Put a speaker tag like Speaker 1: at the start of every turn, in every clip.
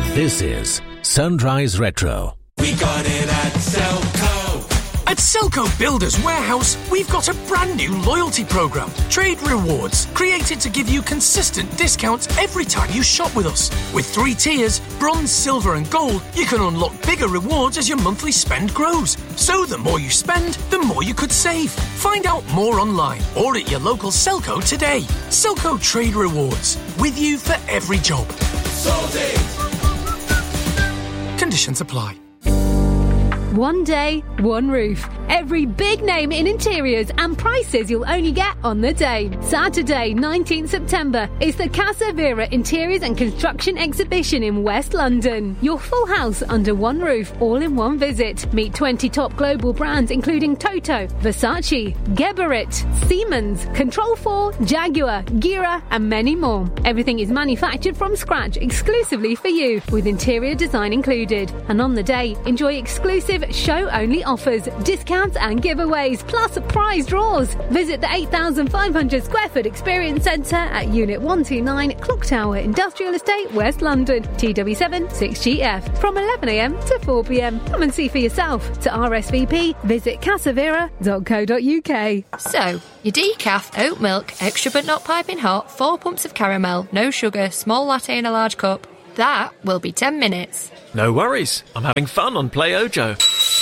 Speaker 1: This is Sunrise Retro.
Speaker 2: We got it at Selco.
Speaker 3: At Selco Builders Warehouse, we've got a brand new loyalty programme, Trade Rewards, created to give you consistent discounts every time you shop with us. With 3 tiers, bronze, silver and gold, you can unlock bigger rewards as your monthly spend grows. So the more you spend, the more you could save. Find out more online or at your local Selco today. Selco Trade Rewards, with you for every job.
Speaker 2: Sold it.
Speaker 3: Conditions apply.
Speaker 4: One day, one roof. Every big name in interiors and prices you'll only get on the day. Saturday, 19th September, is the Casa Vera Interiors and Construction Exhibition in West London. Your full house under one roof, all in one visit. Meet 20 top global brands including Toto, Versace, Geberit, Siemens, Control 4, Jaguar, Gira and many more. Everything is manufactured from scratch exclusively for you, with interior design included. And on the day, enjoy exclusive show-only offers, discounts and giveaways, plus prize draws. Visit the 8,500 square foot Experience Centre at Unit 129 Clock Tower Industrial Estate, West London, TW7 6GF, from 11am to 4pm. Come and see for yourself. To RSVP, visit casavera.co.uk.
Speaker 5: So, your decaf, oat milk, extra but not piping hot, 4 pumps of caramel, no sugar, small latte in a large cup. That will be 10 minutes.
Speaker 6: No worries. I'm having fun on Play Ojo.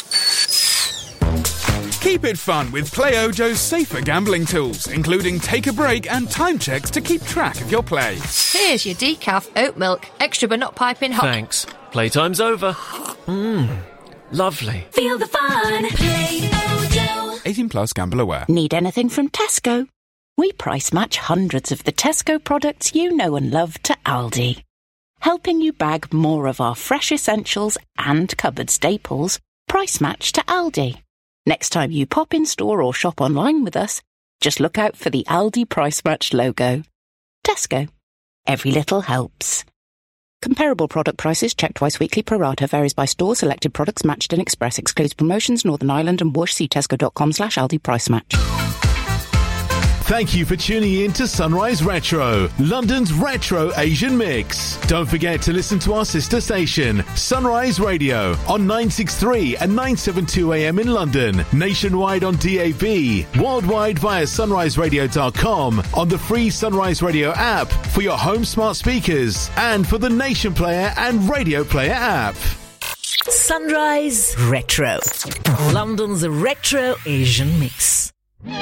Speaker 7: Keep it fun with Play Ojo's safer gambling tools, including take a break and time checks to keep track of your play.
Speaker 5: Here's your decaf, oat milk, extra but not piping hot.
Speaker 6: Thanks. Playtime's over. Lovely.
Speaker 8: Feel the fun. Play Ojo.
Speaker 7: 18 plus, gamble aware.
Speaker 9: Need anything from Tesco? We price match hundreds of the Tesco products you know and love to Aldi, helping you bag more of our fresh essentials and cupboard staples, price match to Aldi. Next time you pop in store or shop online with us, just look out for the Aldi Price Match logo. Tesco. Every little helps. Comparable product prices checked twice weekly. Pro rata varies by store. Selected products matched in Express. Excludes promotions. Northern Ireland and Whoosh. See tesco.com/Aldi Price Match.
Speaker 10: Thank you for tuning in to Sunrise Retro, London's retro Asian mix. Don't forget to listen to our sister station, Sunrise Radio, on 963 and 972 AM in London, nationwide on DAB, worldwide via sunriseradio.com, on the free Sunrise Radio app for your home smart speakers, and for the Nation Player and Radio Player app.
Speaker 11: Sunrise Retro, London's retro Asian mix.